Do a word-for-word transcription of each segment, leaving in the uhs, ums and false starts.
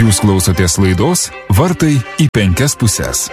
Jūs klausotės laidos Vartai į penkias pusės.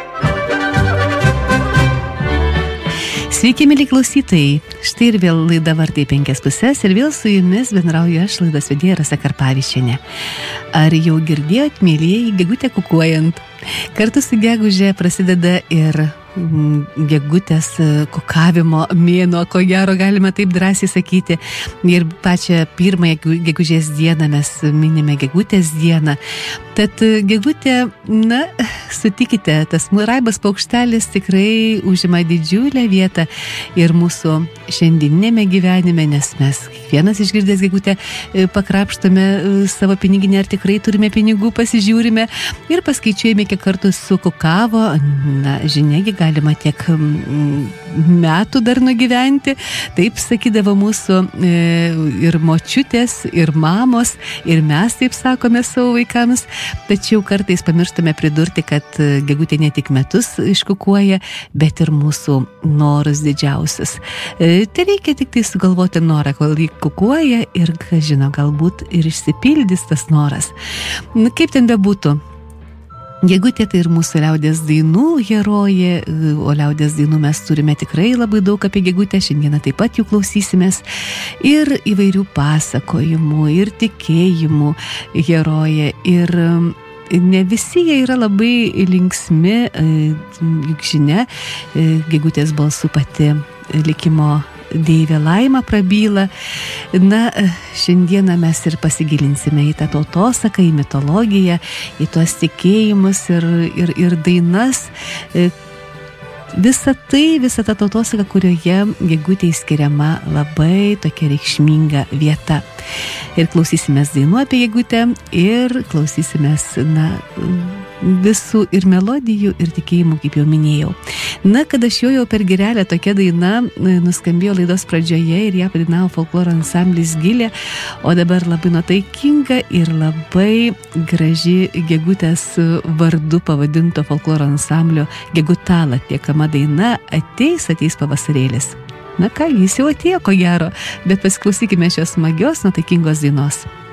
Sveiki, mėly klausytojai. Štai ir vėl laida Vartai į penkias pusės ir vėl su jumis bendrauju aš, laidos vedėja Rasa Karpavičienė. Ar jau girdėjot, mėlyjeji, gegutę kukuojant? Kartu su geguže prasideda ir gegutės kukavimo mėnuo, ko gero galime taip drąsiai sakyti. Ir pačią pirmąją gegužės dieną mes minime gegutės dieną. Tad gegutė, na, sutikite, tas raibas paukštelis tikrai užima didžiulę vietą ir mūsų šiandieninėme gyvenime, nes mes kiekvienas išgirdęs gegutę pakrapštome savo piniginę, ar tikrai turime pinigų, pasižiūrime ir paskaičiuojame, kiek kartų sukukavo. Na, žiniagi, galima tiek metų dar nugyventi. Taip sakydavo mūsų ir močiutės, ir mamos, ir mes taip sakome savo vaikams. Tačiau kartais pamirštame pridurti, kad gegutė ne tik metus iškukuoja, bet ir mūsų norus didžiausias. Tai reikia tik tai sugalvoti norą, kol jį kukuoja ir, ką žino, galbūt ir išsipildys tas noras. Kaip ten bebūtų, gegutė tai ir mūsų liaudės dainų herojė, o liaudės dainų mes turime tikrai labai daug apie gegutę, šiandieną taip pat jų klausysimės, ir įvairių pasakojimų, ir tikėjimų herojė, ir ne visi jie yra labai linksmi, juk žinia, gegutės balsu pati likimo deivė Laima prabyla. Na, šiandieną mes ir pasigilinsime į tą tautosaką, į mitologiją, į tuos tikėjimus ir, ir, ir dainas. Visa tai, visa ta tautosaka, kurioje gegutė skiriama labai tokia reikšminga vieta. Ir klausysimės dainų apie gegutę ir klausysimės, na, visų ir melodijų, ir tikėjimų, kaip jau minėjau. Na, kad aš jojau per girelę, tokia daina nuskambėjo laidos pradžioje ir ją padainavo folkloro ansamblis Gilė, o dabar labai nuotaikinga ir labai graži gegutės vardu pavadinto folkloro ansamblio Gegutala atliekama daina Ateis, ateis pavasarėlis. Na ką, jis jau atėjo, ko gero, bet pasiklausykime šios smagios, nuotaikingos dainos.